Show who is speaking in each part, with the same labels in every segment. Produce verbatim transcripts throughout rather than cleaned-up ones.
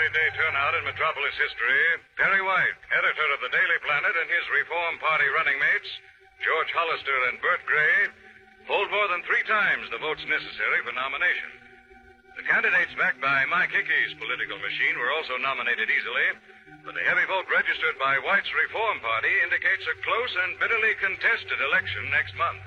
Speaker 1: day turnout in Metropolis history, Perry White, editor of the Daily Planet, and his Reform Party running mates, George Hollister and Bert Gray, polled more than three times the votes necessary for nomination. The candidates backed by Mike Hickey's political machine were also nominated easily, but the heavy vote registered by White's Reform Party indicates a close and bitterly contested election next month.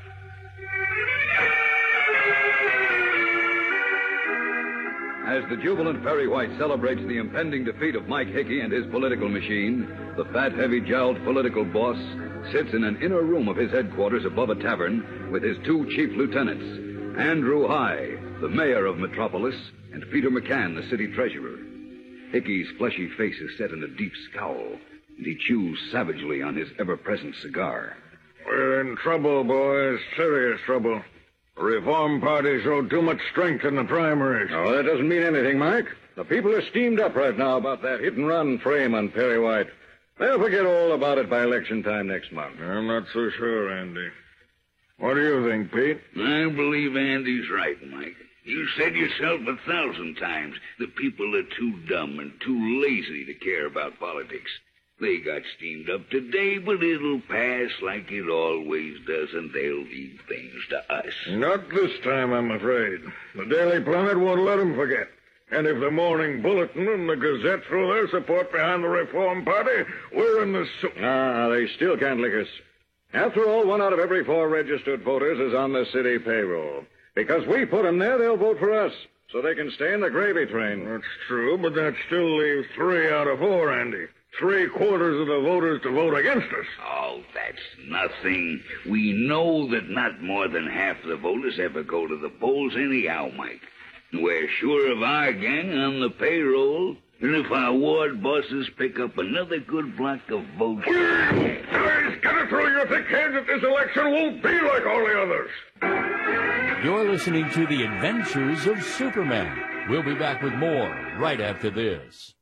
Speaker 2: As the jubilant Perry White celebrates the impending defeat of Mike Hickey and his political machine, the fat, heavy-jowled political boss sits in an inner room of his headquarters above a tavern with his two chief lieutenants, Andrew High, the mayor of Metropolis, and Peter McCann, the city treasurer. Hickey's fleshy face is set in a deep scowl, and he chews savagely on his ever-present cigar.
Speaker 3: We're in trouble, boys. Serious trouble. The Reform Party showed too much strength in the primaries.
Speaker 4: Oh, that doesn't mean anything, Mike. The people are steamed up right now about that hit-and-run frame on Perry White. They'll forget all about it by election time next month.
Speaker 3: I'm not so sure, Andy. What do you think, Pete?
Speaker 5: I believe Andy's right, Mike. You said yourself a thousand times that people are too dumb and too lazy to care about politics. They got steamed up today, but it'll pass like it always does, and they'll leave things to us.
Speaker 3: Not this time, I'm afraid. The Daily Planet won't let them forget. And if the Morning Bulletin and the Gazette throw their support behind the Reform Party, we're in the soup.
Speaker 4: Ah, they still can't lick us. After all, one out of every four registered voters is on the city payroll. Because we put them there, they'll vote for us, so they can stay in the gravy train.
Speaker 3: That's true, but that still leaves three out of four, Andy. Three quarters of the voters to vote against us.
Speaker 5: Oh, that's nothing. We know that not more than half the voters ever go to the polls anyhow, Mike. We're sure of our gang on the payroll, and if our ward bosses pick up another good block of votes...
Speaker 3: Guys, get it through your thick heads that this election won't be like all the others.
Speaker 6: You're listening to The Adventures of Superman. We'll be back with more right after this.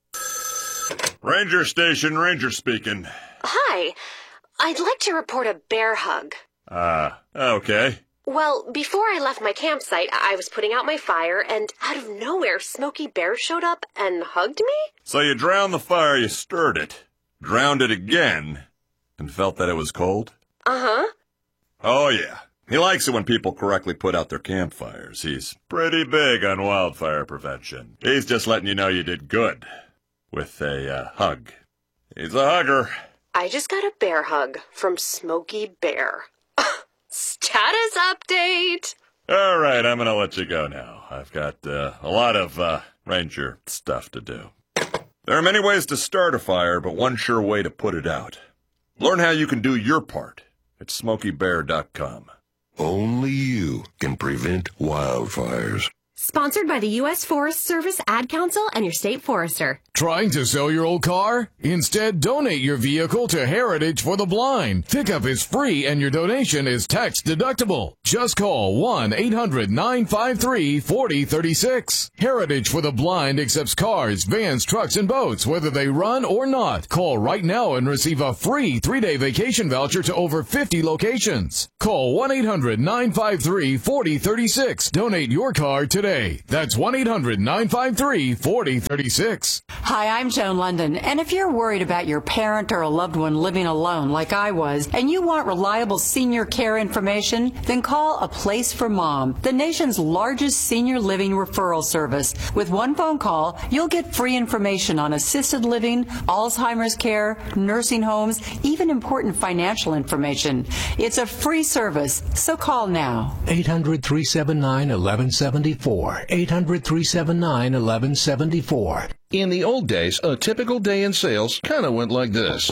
Speaker 7: Ranger Station, Ranger speaking.
Speaker 8: Hi. I'd like to report a bear hug.
Speaker 7: Ah, uh, okay.
Speaker 8: Well, before I left my campsite, I was putting out my fire, and out of nowhere, Smokey Bear showed up and hugged me?
Speaker 7: So you drowned the fire, you stirred it, drowned it again, and felt that it was cold?
Speaker 8: Uh-huh.
Speaker 7: Oh, yeah. He likes it when people correctly put out their campfires. He's pretty big on wildfire prevention. He's just letting you know you did good. With a uh, hug. He's a hugger.
Speaker 8: I just got a bear hug from Smokey Bear. Status update!
Speaker 7: All right, I'm going to let you go now. I've got uh, a lot of uh, ranger stuff to do. There are many ways to start a fire, but one sure way to put it out. Learn how you can do your part at smokey bear dot com.
Speaker 9: Only you can prevent wildfires.
Speaker 10: Sponsored by the U S Forest Service, Ad Council, and your state forester.
Speaker 11: Trying to sell your old car? Instead, donate your vehicle to Heritage for the Blind. Pickup is free and your donation is tax deductible. Just call one eight hundred nine five three four zero three six. Heritage for the Blind accepts cars, vans, trucks, and boats, whether they run or not. Call right now and receive a free three-day vacation voucher to over fifty locations. Call one eight hundred nine five three four zero three six. Donate your car today. That's one eight hundred nine five three four zero three six.
Speaker 12: Hi, I'm Joan London, and if you're worried about your parent or a loved one living alone like I was, and you want reliable senior care information, then call A Place for Mom, the nation's largest senior living referral service. With one phone call, you'll get free information on assisted living, Alzheimer's care, nursing homes, even important financial information. It's a free service, so call now.
Speaker 13: eight hundred three seven nine one one seven four. eight hundred three seven nine one one seven four.
Speaker 14: In the old days, a typical day in sales kind of went like this.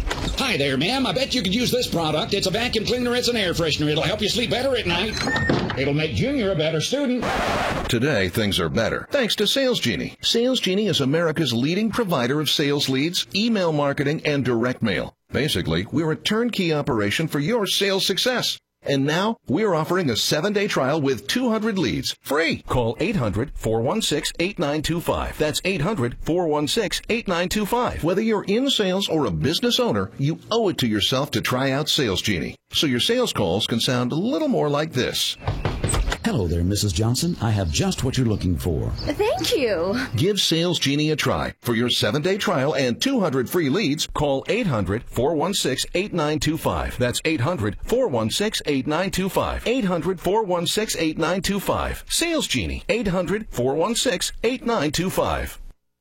Speaker 15: Hi there, ma'am. I bet you could use this product. It's a vacuum cleaner. It's an air freshener. It'll help you sleep better at night. It'll make Junior a better student.
Speaker 14: Today, things are better, thanks to Sales Genie. Sales Genie is America's leading provider of sales leads, email marketing, and direct mail. Basically, we're a turnkey operation for your sales success. And now, we're offering a seven-day trial with two hundred leads, free. Call eight hundred four one six eight nine two five. That's eight hundred four one six eight nine two five. Whether you're in sales or a business owner, you owe it to yourself to try out Sales Genie, so your sales calls can sound a little more like this.
Speaker 15: Hello there, Missus Johnson. I have just what you're looking for.
Speaker 10: Thank you.
Speaker 14: Give Sales Genie a try. For your seven-day trial and two hundred free leads, call eight hundred, four one six, eight nine two five. That's eight hundred, four one six, eight nine two five. eight hundred, four one six, eight nine two five. Sales Genie, eight hundred, four one six, eight nine two five.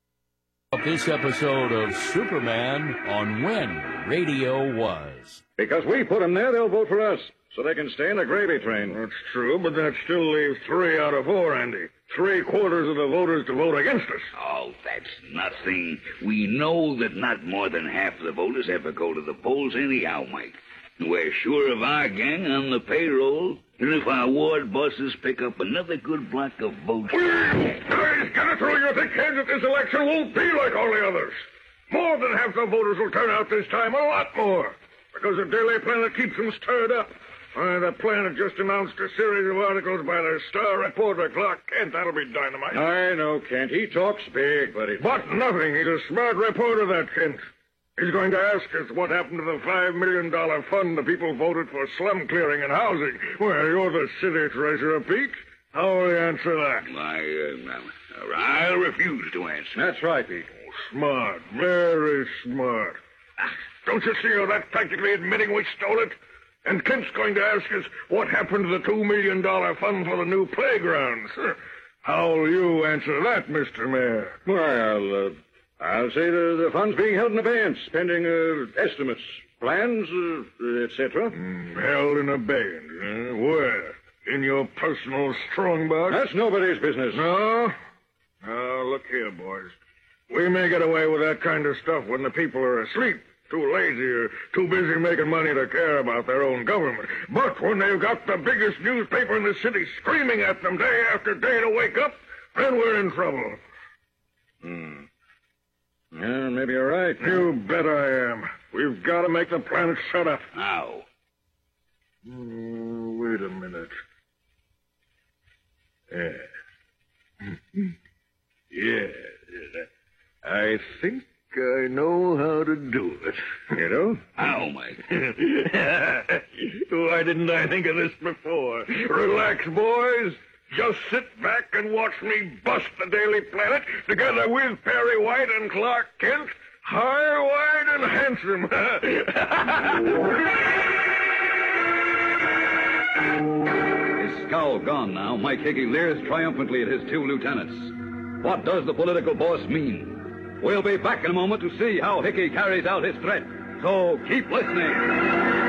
Speaker 6: This episode of Superman on When Radio Was.
Speaker 4: Because we put them there, they'll vote for us, so they can stay in the gravy train.
Speaker 3: That's true, but that still leaves three out of four, Andy. Three quarters of the voters to vote against us.
Speaker 5: Oh, that's nothing. We know that not more than half the voters ever go to the polls anyhow, Mike. We're sure of our gang on the payroll, and if our ward bosses pick up another good block of votes...
Speaker 3: Guys, get it through your thick heads that this election won't be like all the others. More than half the voters will turn out this time, a lot more, because the Daily Planet keeps them stirred up. Uh, the Planet just announced a series of articles by their star reporter, Clark Kent. That'll be dynamite.
Speaker 4: I know, Kent. He talks big, but he...
Speaker 3: But nothing. He's a smart reporter, that Kent. He's going to ask us what happened to the five million dollars fund the people voted for slum clearing and housing. Well, you're the city treasurer, Pete. How will you answer that?
Speaker 5: Why, uh, I'll refuse to answer.
Speaker 4: That's right, Pete.
Speaker 3: Oh, smart. Very smart. Don't you see how that's practically admitting we stole it? And Kent's going to ask us what happened to the two million dollars fund for the new playgrounds. How'll you answer that, Mister Mayor?
Speaker 4: Well, uh... I'll say the, the fund's being held in abeyance, pending uh, estimates, plans, uh, et cetera.
Speaker 3: Mm, held in abeyance, eh? Where? In your personal strong box?
Speaker 4: That's nobody's business.
Speaker 3: No? Now, look here, boys. We may get away with that kind of stuff when the people are asleep, too lazy or too busy making money to care about their own government. But when they've got the biggest newspaper in the city screaming at them day after day to wake up, then we're in trouble.
Speaker 4: Hmm. Yeah, maybe you're right.
Speaker 3: You bet I am. We've got to make the Planet shut up.
Speaker 5: How?
Speaker 3: Oh, wait a minute. Yeah. Yeah. I think I know how to do it.
Speaker 4: You know?
Speaker 5: How, Mike?
Speaker 3: Why didn't I think of this before? Relax, boys. Just sit back and watch me bust the Daily Planet together with Perry White and Clark Kent, high, wide, and handsome.
Speaker 2: His scowl gone now, Mike Hickey leers triumphantly at his two lieutenants. What does the political boss mean? We'll be back in a moment to see how Hickey carries out his threat. So keep listening.